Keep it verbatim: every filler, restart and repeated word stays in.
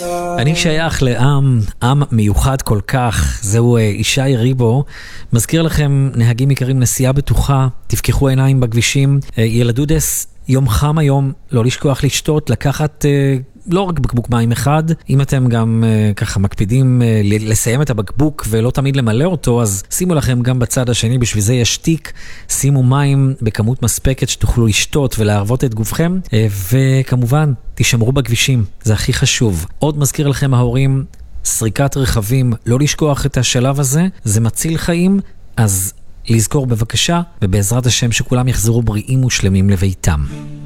אני שייך לעם, עם מיוחד כל כך, זהו ישי ריבו, מזכיר לכם נהגים יקרים נסיעה בטוחה, תפקחו עיניים בכבישים, ילדודס, יום חם היום, לא לשכוח לשתות, לקחת לא רק בקבוק מים אחד, אם אתם גם ככה מקפידים לסיים את הבקבוק ולא תמיד למלא אותו, אז שימו לכם גם בצד השני, בשביל זה יש תיק, שימו מים בכמות מספקת שתוכלו לשתות ולהרוות את גופכם, וכמובן תשמרו בכבישים, זה הכי חשוב. עוד מזכיר לכם ההורים, סריקת רכבים, לא לשכוח את השלב הזה, זה מציל חיים, אז לזכור בבקשה, ובעזרת השם שכולם יחזרו בריאים ושלמים לביתם.